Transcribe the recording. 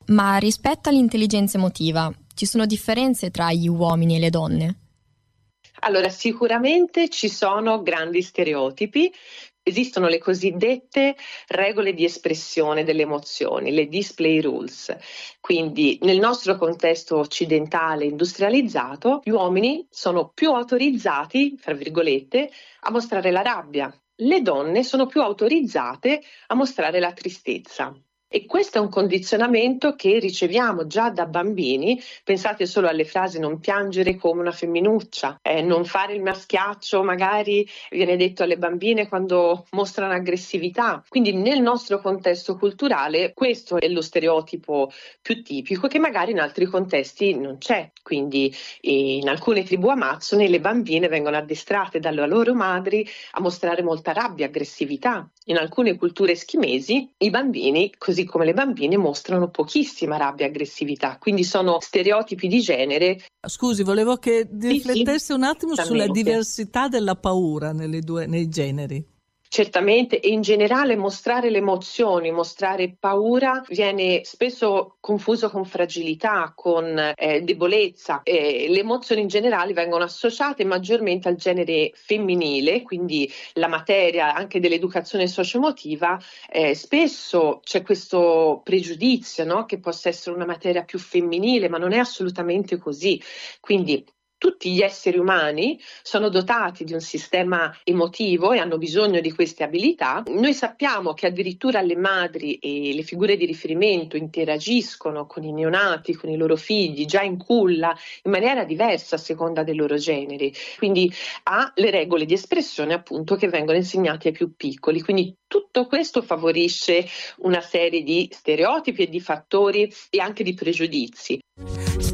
Ma rispetto all'intelligenza emotiva, ci sono differenze tra gli uomini e le donne? Allora, sicuramente ci sono grandi stereotipi. Esistono le cosiddette regole di espressione delle emozioni, le display rules. Quindi nel nostro contesto occidentale industrializzato, gli uomini sono più autorizzati, fra virgolette, a mostrare la rabbia. Le donne sono più autorizzate a mostrare la tristezza. E questo è un condizionamento che riceviamo già da bambini. Pensate solo alle frasi: non piangere come una femminuccia, non fare il maschiaccio, magari viene detto alle bambine quando mostrano aggressività. Quindi nel nostro contesto culturale questo è lo stereotipo più tipico, che magari in altri contesti non c'è. Quindi in alcune tribù amazzoni le bambine vengono addestrate dalle loro madri a mostrare molta rabbia, aggressività. In alcune culture eschimesi i bambini, così come le bambine, mostrano pochissima rabbia e aggressività, quindi sono stereotipi di genere. Scusi, volevo che riflettesse un attimo sulla Certamente. diversità della paura nei generi. Certamente, e in generale mostrare le emozioni, mostrare paura viene spesso confuso con fragilità, con debolezza. Le emozioni in generale vengono associate maggiormente al genere femminile, quindi la materia anche dell'educazione socioemotiva, spesso c'è questo pregiudizio, no? Che possa essere una materia più femminile, ma non è assolutamente così. Quindi tutti gli esseri umani sono dotati di un sistema emotivo e hanno bisogno di queste abilità. Noi sappiamo che addirittura le madri e le figure di riferimento interagiscono con i neonati, con i loro figli, già in culla, in maniera diversa a seconda dei loro generi. Quindi ha le regole di espressione, appunto, che vengono insegnate ai più piccoli. Quindi tutto questo favorisce una serie di stereotipi e di fattori e anche di pregiudizi.